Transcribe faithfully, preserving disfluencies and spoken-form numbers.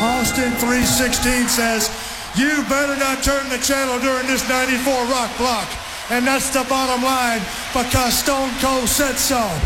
Austin three sixteen says, you better not turn the channel during this ninety-four rock block. And that's the bottom line, because Stone Cold said so.